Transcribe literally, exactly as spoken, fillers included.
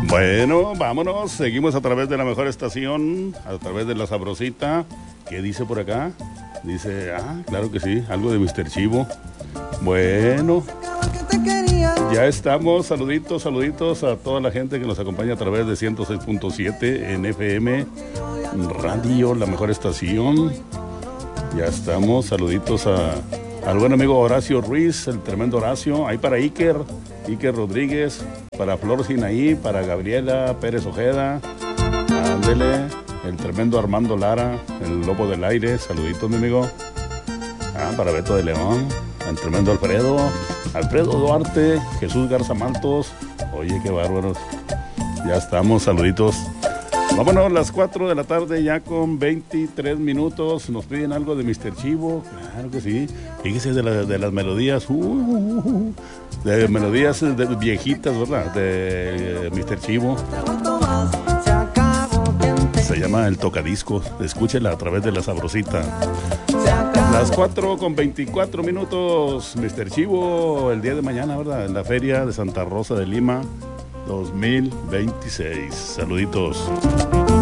Bueno, vámonos, seguimos a través de la mejor estación, a través de La Sabrosita. ¿Qué dice por acá? Dice, ah, claro que sí, algo de mister Chivo. Bueno, ya estamos, saluditos, saluditos a toda la gente que nos acompaña a través de ciento seis punto siete en F M Radio, la mejor estación. Ya estamos, saluditos a, al buen amigo Horacio Ruiz, el tremendo Horacio, ahí para Iker, Iker Rodríguez, para Flor Sinaí, para Gabriela Pérez Ojeda, ándele, el tremendo Armando Lara, el lobo del aire, saluditos mi amigo. Ah, para Beto de León, el tremendo Alfredo, Alfredo Duarte, Jesús Garza Mantos, oye qué bárbaros, ya estamos, saluditos. Vámonos, las cuatro de la tarde ya con veintitrés minutos. Nos piden algo de mister Chivo. Claro que sí. Fíjese de, la, de las melodías. Uh, uh, uh, de melodías de viejitas, ¿verdad? De mister Chivo. Se llama El Tocadiscos. Escúchela a través de La Sabrosita. Las cuatro con veinticuatro minutos. mister Chivo, el día de mañana, ¿verdad? En la Feria de Santa Rosa de Lima dos mil veintiséis. Saluditos.